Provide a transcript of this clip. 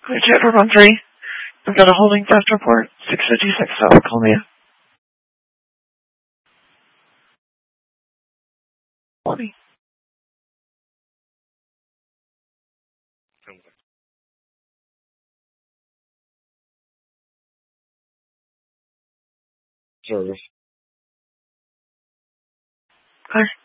Hi, Jet for 13. I've got a holding theft report, 656 South Columbia. Service. Hi.